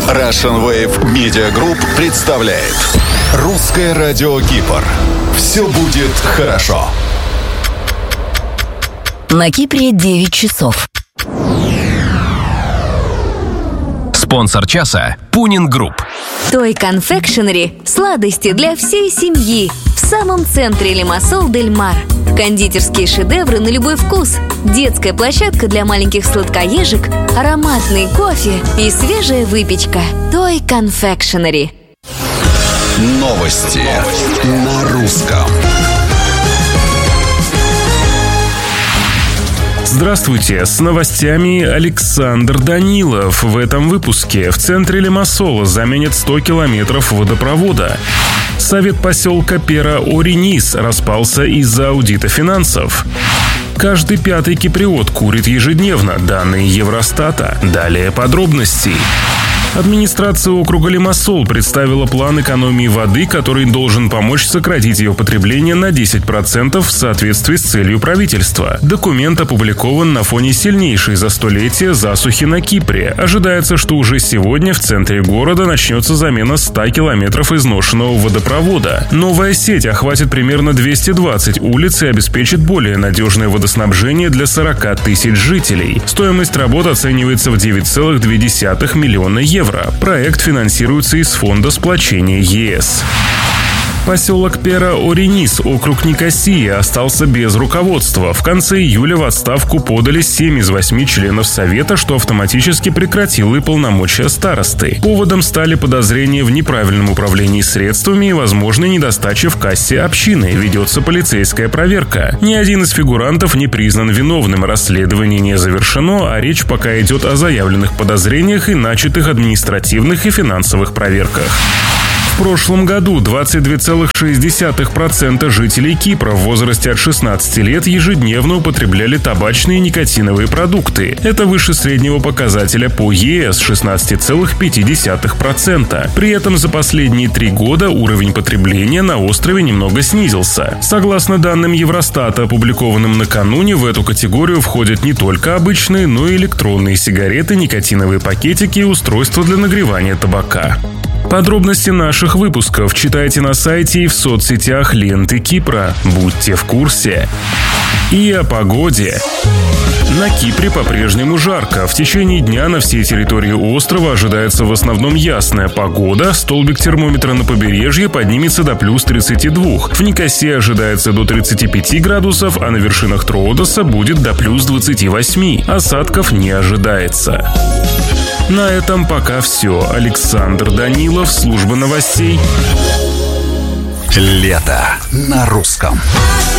Russian Wave Media Group представляет Русское радио Кипр. Все будет хорошо. На Кипре 9 часов. Спонсор часа – Пунин Групп. Той Confectionery – сладости для всей семьи. В самом центре Лимассол Дель Мар. Кондитерские шедевры на любой вкус. Детская площадка для маленьких сладкоежек, ароматный кофе и свежая выпечка. Той Confectionery. Новости на русском. Здравствуйте, с новостями Александр Данилов. В этом выпуске в центре Лимассола заменят 100 километров водопровода. Совет поселка Пера-Оренис распался из-за аудита финансов. Каждый пятый киприот курит ежедневно, данные Евростата. Далее подробности. Администрация округа Лимассол представила план экономии воды, который должен помочь сократить ее потребление на 10% в соответствии с целью правительства. Документ опубликован на фоне сильнейшей за столетие засухи на Кипре. Ожидается, что уже сегодня в центре города начнется замена 100 километров изношенного водопровода. Новая сеть охватит примерно 220 улиц и обеспечит более надежное водоснабжение для 40 тысяч жителей. Стоимость работ оценивается в 9,2 миллиона евро. Проект финансируется из фонда сплочения ЕС. Поселок Пера-Оренис, округ Никосия, остался без руководства. В конце июля в отставку подали 7 из 8 членов Совета, что автоматически прекратило и полномочия старосты. Поводом стали подозрения в неправильном управлении средствами и возможной недостаче в кассе общины. Ведется полицейская проверка. Ни один из фигурантов не признан виновным. Расследование не завершено, а речь пока идет о заявленных подозрениях и начатых административных и финансовых проверках. В прошлом году 22,6% жителей Кипра в возрасте от 16 лет ежедневно употребляли табачные и никотиновые продукты. Это выше среднего показателя по ЕС 16,5%. При этом за последние 3 года уровень потребления на острове немного снизился. Согласно данным Евростата, опубликованным накануне, в эту категорию входят не только обычные, но и электронные сигареты, никотиновые пакетики и устройства для нагревания табака. Подробности наших выпусков читайте на сайте и в соцсетях ленты Кипра. Будьте в курсе. И о погоде. На Кипре по-прежнему жарко. В течение дня на всей территории острова ожидается в основном ясная погода. Столбик термометра на побережье поднимется до плюс 32. В Никосии ожидается до 35 градусов, а на вершинах Троодоса будет до плюс 28. Осадков не ожидается. На этом пока все. Александр Данилов, служба новостей. Лето на русском.